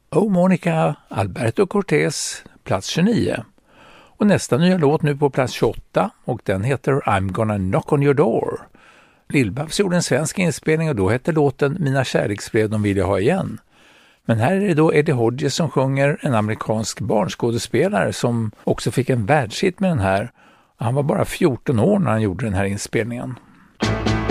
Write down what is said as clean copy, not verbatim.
Oh Monica, Alberto Cortés, plats 29. Och nästa nya låt nu på plats 28 och den heter I'm gonna knock on your door. Lill-Babs gjorde en svensk inspelning och då hette låten Mina kärleksbrev de vill jag ha igen. Men här är det då Eddie Hodges som sjunger, en amerikansk barnskådespelare som också fick en världshit med den här. Han var bara 14 år när han gjorde den här inspelningen.